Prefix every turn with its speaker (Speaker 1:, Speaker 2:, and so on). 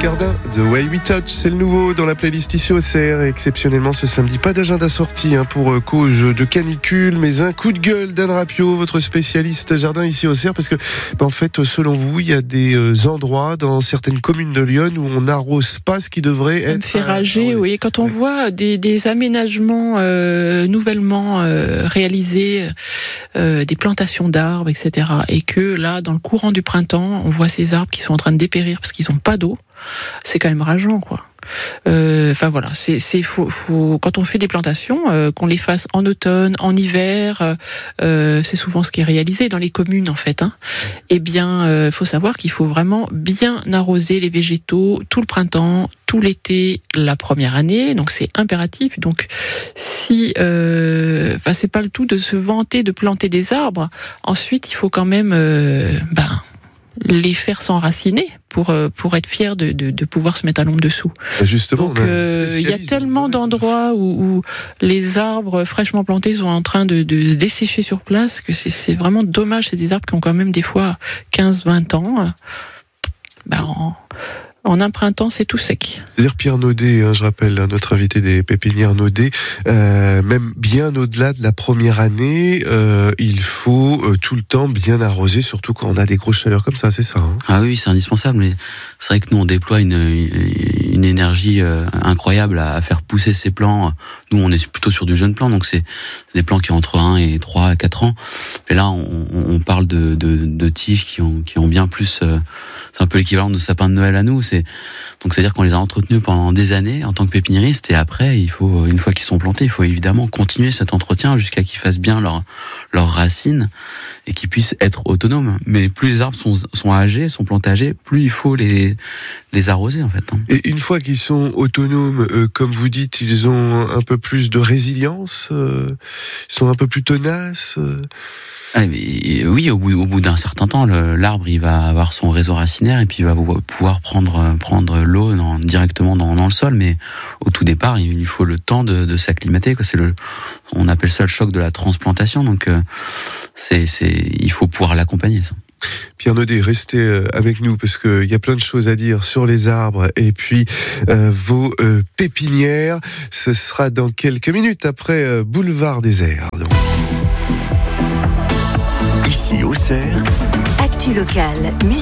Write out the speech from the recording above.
Speaker 1: Cardin, The Way We Touch, c'est le nouveau dans la playlist ici au CR. Et exceptionnellement ce samedi, pas d'agenda sorti pour cause de canicule, mais un coup de gueule d'Anne Rapio, votre spécialiste jardin ici au CR, parce que en fait, selon vous, il y a des endroits dans certaines communes de Lyon où on n'arrose pas ce qui devrait être.
Speaker 2: Fait rager, oui. Quand on voit des aménagements nouvellement réalisés, des plantations d'arbres, etc., et que là, dans le courant du printemps, on voit ces arbres qui sont en train de dépérir parce qu'ils n'ont pas d'eau, c'est quand même rageant, quoi. Enfin voilà, faut quand on fait des plantations, qu'on les fasse en automne, en hiver, c'est souvent ce qui est réalisé dans les communes en fait. Eh bien, faut savoir qu'il faut vraiment bien arroser les végétaux tout le printemps, tout l'été, la première année. Donc c'est impératif. Donc si, c'est pas le tout de se vanter de planter des arbres. Ensuite, il faut quand même, les faire s'enraciner pour être fier de pouvoir se mettre à l'ombre dessous.
Speaker 1: Justement,
Speaker 2: donc il y a tellement d'endroits où les arbres fraîchement plantés sont en train de se dessécher sur place que c'est vraiment dommage. C'est des arbres qui ont quand même des fois 15-20 ans. En un printemps, c'est tout sec.
Speaker 1: C'est-à-dire Pierre Naudet, je rappelle, notre invité des pépinières Naudet, même bien au-delà de la première année, il faut tout le temps bien arroser, surtout quand on a des grosses chaleurs comme ça, c'est ça
Speaker 3: Ah oui, c'est indispensable. Mais c'est vrai que nous, on déploie une énergie incroyable à faire pousser ces plants. Nous, on est plutôt sur du jeune plant, donc c'est des plants qui ont entre 1 et 3 à 4 ans. Et là, on parle de tiges qui ont bien plus... c'est un peu l'équivalent de sapins de Noël à nous. Donc c'est-à-dire qu'on les a entretenus pendant des années en tant que pépiniériste, et après, il faut, une fois qu'ils sont plantés, il faut évidemment continuer cet entretien jusqu'à qu'ils fassent bien leurs racines et qu'ils puissent être autonomes. Mais plus les arbres sont âgés, sont plantés âgés, plus il faut les arroser en fait.
Speaker 1: Et une fois qu'ils sont autonomes, comme vous dites, ils ont un peu plus de résilience, ils sont un peu plus tenaces.
Speaker 3: Oui, au bout d'un certain temps, l'arbre il va avoir son réseau racinaire et puis il va pouvoir prendre l'eau directement dans le sol. Mais au tout départ, il lui faut le temps de s'acclimater, quoi. On appelle ça le choc de la transplantation. Donc il faut pouvoir l'accompagner, ça.
Speaker 1: Pierre Naudet, restez avec nous parce qu'il y a plein de choses à dire sur les arbres et puis vos pépinières. Ce sera dans quelques minutes après Boulevard Désert.
Speaker 4: Ici au CER,
Speaker 5: Actu locale, musique.